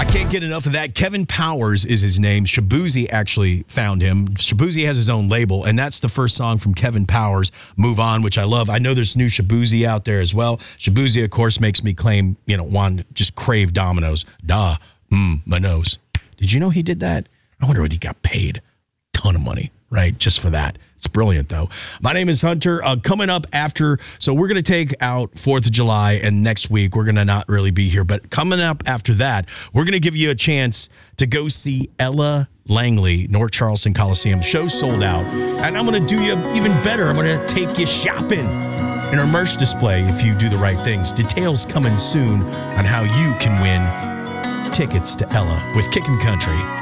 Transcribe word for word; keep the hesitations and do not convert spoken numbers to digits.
I can't get enough of that. Kevin Powers is his name. Shaboozey actually found him. Shaboozey has his own label, and that's the first song from Kevin Powers, Move On, which I love. I know there's new Shaboozey out there as well. Shaboozey, of course, makes me claim, you know, one, just crave Domino's. Duh, mmm, my nose. Did you know he did that? I wonder what he got paid. Ton of money, right, just for that. It's brilliant, though. My name is Hunter. Uh, coming up after, so we're going to take out fourth of July, and next week we're going to not really be here. But coming up after that, we're going to give you a chance to go see Ella Langley, North Charleston Coliseum. Show sold out. And I'm going to do you even better. I'm going to take you shopping in our merch display if you do the right things. Details coming soon on how you can win tickets to Ella with Kickin' Country.